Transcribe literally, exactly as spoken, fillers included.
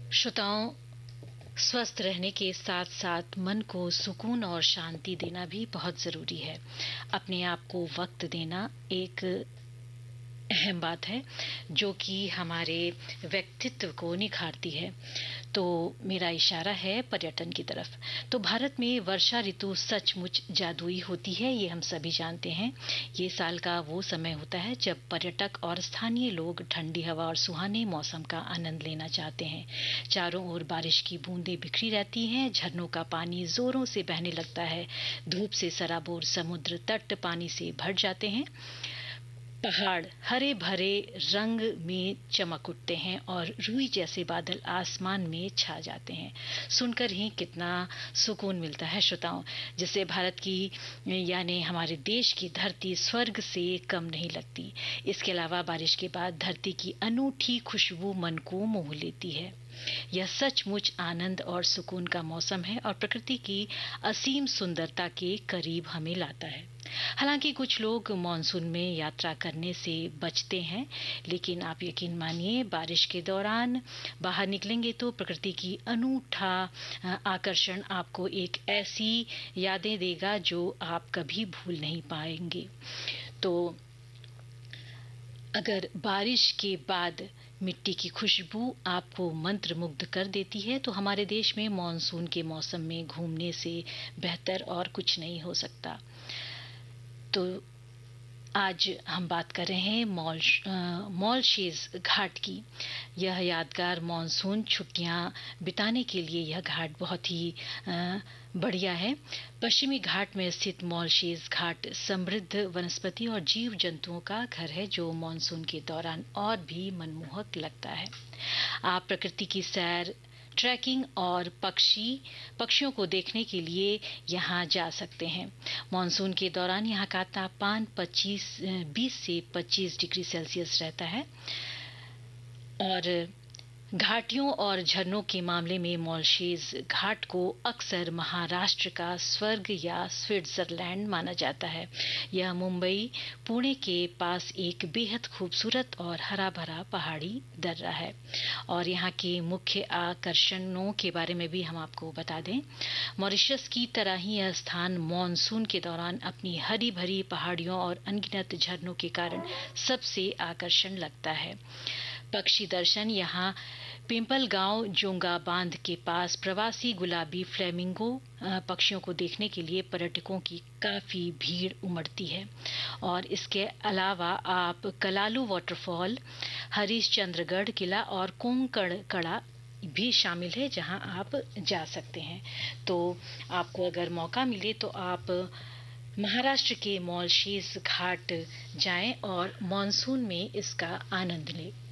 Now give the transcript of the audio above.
श्रोताओं, स्वस्थ रहने के साथ साथ मन को सुकून और शांति देना भी बहुत ज़रूरी है। अपने आप को वक्त देना एक अहम बात है जो कि हमारे व्यक्तित्व को निखारती है। तो मेरा इशारा है पर्यटन की तरफ। तो भारत में वर्षा ऋतु सचमुच जादुई होती है, ये हम सभी जानते हैं। ये साल का वो समय होता है जब पर्यटक और स्थानीय लोग ठंडी हवा और सुहाने मौसम का आनंद लेना चाहते हैं। चारों ओर बारिश की बूंदें बिखरी रहती हैं, झरनों का पानी जोरों से बहने लगता है, धूप से सराबोर समुद्र तट पानी से भर जाते हैं, पहाड़ हरे भरे रंग में चमक उठते हैं और रुई जैसे बादल आसमान में छा जाते हैं। सुनकर ही कितना सुकून मिलता है श्रोताओं, जिससे भारत की यानी हमारे देश की धरती स्वर्ग से कम नहीं लगती। इसके अलावा बारिश के बाद धरती की अनूठी खुशबू मन को मोह लेती है। यह सचमुच आनंद और सुकून का मौसम है और प्रकृति की असीम सुंदरता के करीब हमें लाता है। हालांकि कुछ लोग मानसून में यात्रा करने से बचते हैं, लेकिन आप यकीन मानिए बारिश के दौरान बाहर निकलेंगे तो प्रकृति की अनूठा आकर्षण आपको एक ऐसी यादें देगा जो आप कभी भूल नहीं पाएंगे। तो अगर बारिश के बाद मिट्टी की खुशबू आपको मंत्रमुग्ध कर देती है तो हमारे देश में मानसून के मौसम में घूमने से बेहतर और कुछ नहीं हो सकता। तो आज हम बात कर रहे हैं मॉल मॉलशेज घाट की। यह यादगार मानसून छुट्टियां बिताने के लिए यह घाट बहुत ही बढ़िया है। पश्चिमी घाट में स्थित मॉलशेज घाट समृद्ध वनस्पति और जीव जंतुओं का घर है जो मानसून के दौरान और भी मनमोहक लगता है। आप प्रकृति की सैर, ट्रैकिंग और पक्षी पक्षियों को देखने के लिए यहाँ जा सकते हैं। मानसून के दौरान यहाँ का तापमान पच्चीस बीस से पच्चीस डिग्री सेल्सियस रहता है और घाटियों और झरनों के मामले में मॉलशेज घाट को अक्सर महाराष्ट्र का स्वर्ग या स्विट्जरलैंड माना जाता है। यह मुंबई पुणे के पास एक बेहद खूबसूरत और हरा भरा पहाड़ी दर्रा है। और यहाँ के मुख्य आकर्षणों के बारे में भी हम आपको बता दें। मॉरिशस की तरह ही यह स्थान मानसून के दौरान अपनी हरी भरी पहाड़ियों और अनगिनत झरनों के कारण सबसे आकर्षण लगता है। पक्षी दर्शन यहाँ पिंपल गांव जोंगा बांध के पास प्रवासी गुलाबी फ्लेमिंगो पक्षियों को देखने के लिए पर्यटकों की काफी भीड़ उमड़ती है। और इसके अलावा आप कलालू वाटरफॉल, हरिश्चंद्रगढ़ किला और कोंकण कड़ा भी शामिल है जहां आप जा सकते हैं। तो आपको अगर मौका मिले तो आप महाराष्ट्र के मॉलशेज घाट जाएं और मानसून में इसका आनंद लें।